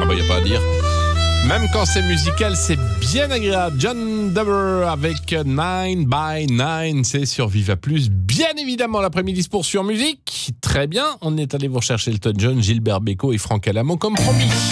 bah, y a pas à dire. Même quand c'est musical, c'est bien agréable. John Dover avec 9 by 9, c'est sur Viva Plus. Bien évidemment, l'après-midi se poursuit en musique. Très bien, on est allé vous rechercher Elton John, Gilbert Bécaud et Franck Alamo comme promis.